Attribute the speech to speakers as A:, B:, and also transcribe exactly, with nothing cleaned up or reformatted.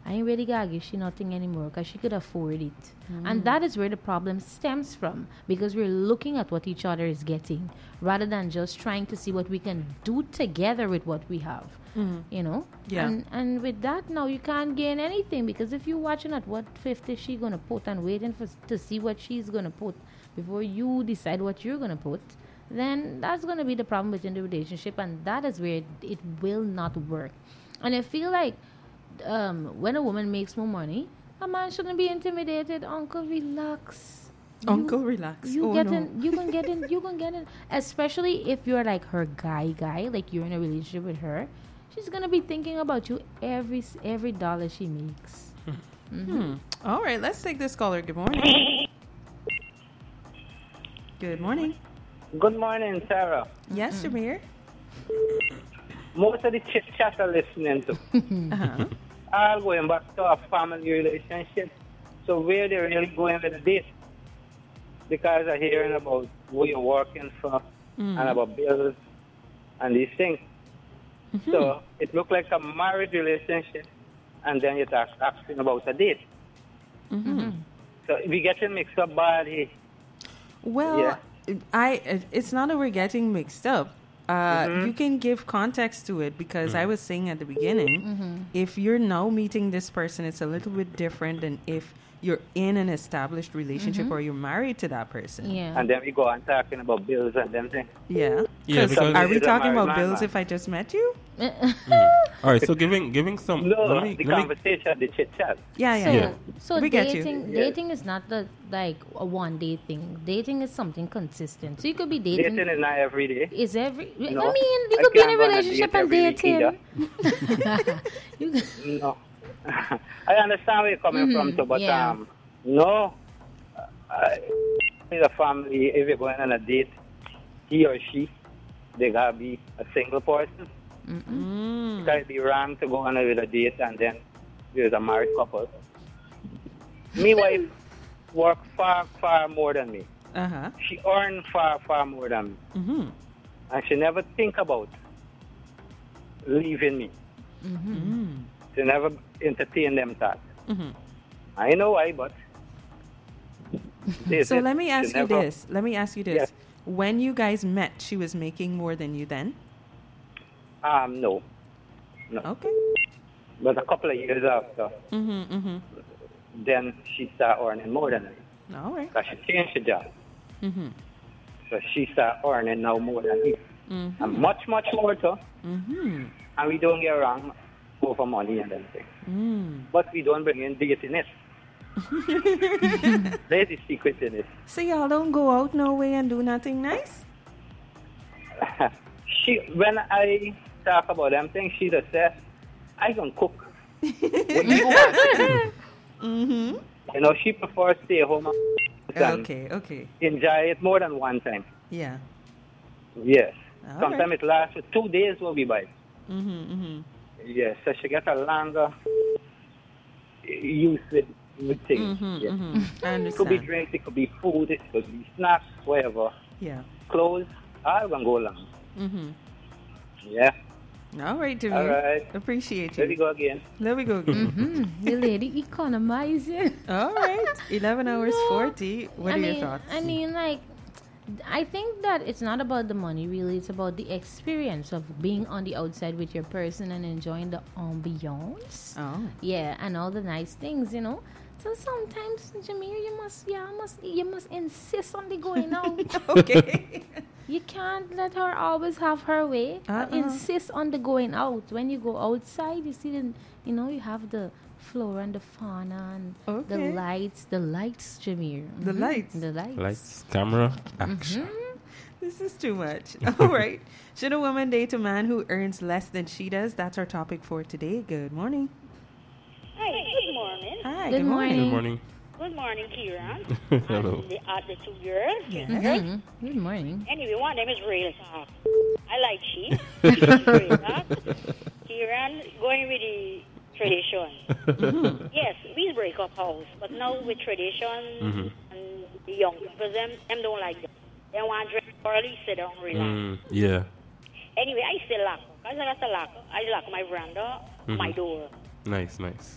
A: I ain't really gotta give she nothing anymore because she could afford it. Mm. And that is where the problem stems from, because we're looking at what each other is getting rather than just trying to see what we can do together with what we have. Mm. You know?
B: Yeah.
A: And, and with that, now you can't gain anything, because if you're watching at what fifty she gonna put and waiting for to see what she's gonna put before you decide what you're gonna put, then that's gonna be the problem within the relationship, and that is where it, it will not work. And I feel like Um, when a woman makes more money, a man shouldn't be intimidated. Uncle, relax.
B: Uncle,
A: you,
B: relax.
A: You
B: oh,
A: get
B: no.
A: in. You can get in. You can get in. Especially if you're like her guy, guy. Like you're in a relationship with her. She's gonna be thinking about you every every dollar she makes. Mm-hmm.
B: Hmm. All right, let's take this caller. Good morning. Good morning.
C: Good morning, Sarah.
B: Yes, mm-hmm. Jameer.
C: Most of the chit chat are listening to.
B: uh-huh.
C: All going back to a family relationship. So where they really going with this? Because I'm hearing about what you're working for mm. and about bills and these things. Mm-hmm. So it looked like a marriage relationship, and then you're asking about a date.
B: Mm-hmm.
C: So we getting mixed up badly.
B: Well, yeah. I it's not that we're getting mixed up. Uh, mm-hmm. You can give context to it, because mm-hmm. I was saying at the beginning, mm-hmm. if you're now meeting this person, it's a little bit different than if you're in an established relationship mm-hmm. or you're married to that person.
A: Yeah.
C: And then we go on talking about bills and them things.
B: Yeah.
D: Yeah. Because
B: are we talking about bills man. if I just met you?
D: mm. All right. So giving giving some.
C: No,
D: let me,
C: the
D: let
C: conversation,
D: me,
C: the chit chat.
B: Yeah, yeah.
A: So,
B: yeah.
A: so
B: we
A: dating,
C: yeah.
A: dating is not the like a one day thing. Dating is something consistent. So you could be dating.
C: Dating is not every day.
A: Is every.
C: No,
A: I mean, you
C: I
A: could be in a
C: can't go on a
A: relationship
C: date
A: and
C: every
A: dating. you could,
C: no. I understand where you're coming
A: mm-hmm.
C: from, too, but
A: yeah.
C: um, no. Uh, in a family, if you're going on a date, he or she, they gotta be a single person.
A: Mm-mm.
C: It would be wrong to go on with a date and then there's a married couple. My wife works far, far more than me.
B: Uh-huh.
C: She earns far, far more than me.
B: Mm-hmm.
C: And she never think about leaving me.
B: Mm-hmm.
C: She never entertain them thoughts.
B: Mm-hmm.
C: I know why, but...
B: So
C: it,
B: let me ask you
C: never,
B: this. Let me ask you this.
C: Yes.
B: When you guys met, she was making more than you then?
C: Um, no. No.
B: Okay.
C: But a couple of years after,
B: Mm-hmm, mm-hmm.
C: then she started earning more than me.
B: All right.
C: Because she changed the job.
B: Mm-hmm.
C: So she started earning now more than me.
B: Mm-hmm.
C: And much, much more too.
B: Mm-hmm.
C: And we don't get wrong over money and everything.
B: Mm.
C: But we don't bring in dating it. There's the secret in it.
B: So y'all don't go out no way and do nothing nice?
C: she, when I talk about them things, she just says, I can cook. What you want?
B: Mm-hmm.
C: You know, she prefers stay home and
B: okay, okay.
C: enjoy it more than one time.
B: Yeah.
C: Yes.
B: All
C: Sometimes
B: right.
C: it lasts for two days will be by.
B: Mm-hmm, mm-hmm.
C: Yes, so she gets a longer use with, with things.
B: Mm-hmm,
C: yes.
B: mm-hmm. I understand.
C: It could be drinks, it could be food, it could be snacks, whatever.
B: Yeah.
C: Clothes, all can go along.
B: Mm-hmm.
C: Yeah.
B: All right, Jimmy.
C: All right.
B: Appreciate you.
C: There we go again.
B: There we go again.
A: mm-hmm. The lady economizing.
B: All right. eleven hours
A: No.
B: forty. What
A: I
B: are
A: mean,
B: your thoughts?
A: I mean, like, I think that it's not about the money, really. It's about the experience of being on the outside with your person and enjoying the ambiance.
B: Oh.
A: Yeah, and all the nice things, you know. So sometimes, Jameer, you must, yeah, must, you must insist on the going out.
B: Okay.
A: You can't let her always have her way.
B: Uh-uh.
A: Insist on the going out. When you go outside, you see, the, you know, you have the flora and the fauna and
B: Okay.
A: the lights. The lights, Jameer.
B: The
A: Mhm.
B: lights.
A: The lights.
D: Lights, camera, action.
A: Mhm.
B: This is too much. All right. Should a woman date a man who earns less than she does? That's our topic for today. Good morning.
E: Hi, good morning.
B: Hi.
A: Good morning.
D: Good morning.
E: Good morning, Kieran.
D: Hello.
E: And the other two girls.
B: Yes.
A: Mhm. Good morning.
E: Anyway, one of them is real talk. I like she. She's real talk. Kieran, going with the tradition.
B: Mm-hmm.
E: Yes, we break up house, but now with tradition
D: Mhm.
E: and the young people, them, them don't like that. They want to drink early, sit down, relax.
D: Mm, yeah.
E: Anyway, I still lock. I got to lock. I lock my veranda, my
D: Mhm.
E: door.
D: Nice, nice.